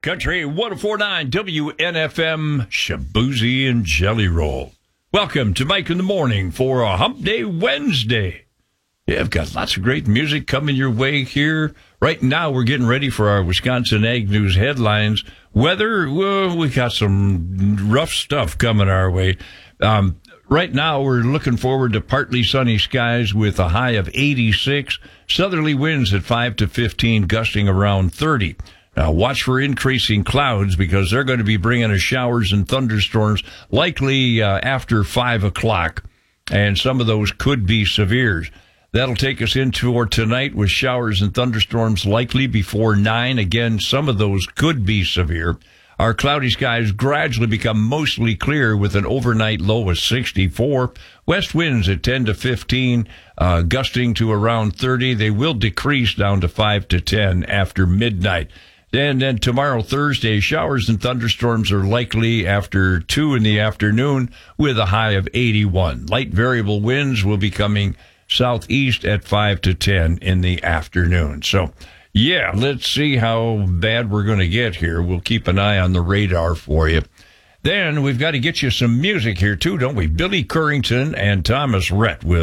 Country 104.9 WNFM, Shaboozey and Jelly Roll. Welcome to Mike in the Morning for a Hump Day Wednesday. Yeah, I've got lots of great music coming your way here. Right now, we're getting ready for our Wisconsin Ag News headlines. Weather, well, we got some rough stuff coming our way. Right now, we're looking forward to partly sunny skies with a high of 86. Southerly winds at 5 to 15, gusting around 30. Now, watch for increasing clouds because they're going to be bringing us showers and thunderstorms likely after 5 o'clock, and some of those could be severe. That'll take us into tonight with showers and thunderstorms likely before 9. Again, some of those could be severe. Our cloudy skies gradually become mostly clear with an overnight low of 64. West winds at 10 to 15, gusting to around 30. They will decrease down to 5 to 10 after midnight. And then tomorrow, Thursday, showers and thunderstorms are likely after 2 in the afternoon with a high of 81. Light variable winds will be coming southeast at 5 to 10 in the afternoon. So, yeah, let's see how bad we're going to get here. We'll keep an eye on the radar for you. Then we've got to get you some music here, too, don't we? Billy Currington and Thomas Rhett with